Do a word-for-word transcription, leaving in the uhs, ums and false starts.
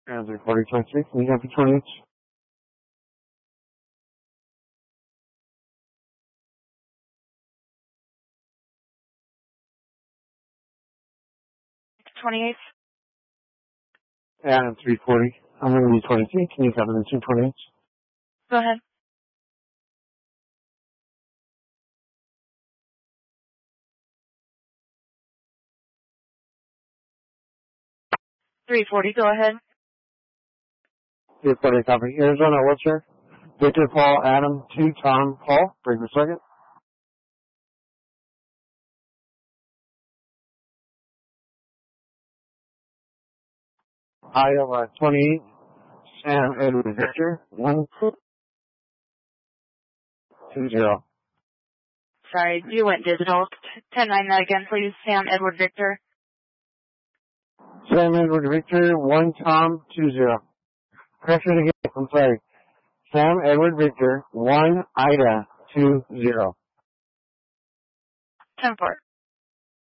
And the forty twenty-six, can you have the twenty-eight? twenty-eight. And three forty, I'm going to be twenty-three, can you have the two twenty-eight? Go ahead. three forty, go ahead. three forty, copy. Arizona, what's your? Victor, Paul, Adam, two, Tom, Paul, bring the second. Iowa, twenty-eight, Sam, Edward, Victor, one, two, zero. Sorry, you went digital. ten nine that again, please. Sam, Edward, Victor. Sam, Edward, Victor, one, Tom, two, zero. Correction again, I'm sorry. Sam, Edward, Victor, one, Ida, two, zero. ten four.